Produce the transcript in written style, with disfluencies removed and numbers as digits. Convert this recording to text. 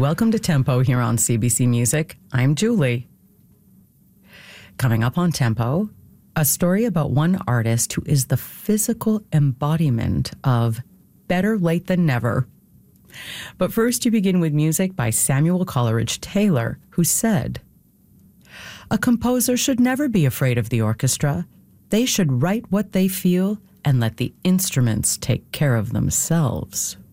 Welcome to Tempo here on CBC Music. I'm Julie. Coming up on Tempo, a story about one artist who is the physical embodiment of better late than never. But first, you begin with music by Samuel Coleridge Taylor, who said, "A composer should never be afraid of the orchestra. They should write what they feel and let the instruments take care of themselves."